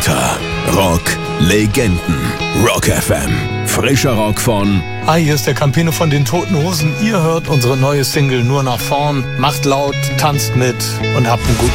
Unter Rock Legenden. Rock FM. Frischer Rock von... Hi, hier ist der Campino von den Toten Hosen. Ihr hört unsere neue Single Nur nach vorn. Macht laut, tanzt mit und habt einen guten